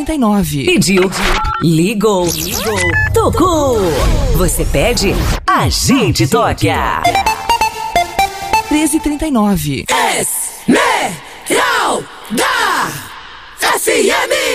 13h39. Pediu. Ligou. Tocou. Você pede, a gente toca. 13h39. Esmeralda FM.